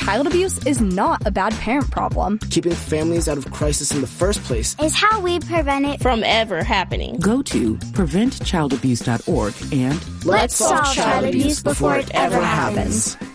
child abuse is not a bad parent problem. Keeping families out of crisis in the first place is how we prevent it from ever happening. Go to preventchildabuse.org and let's solve child abuse before it ever happens.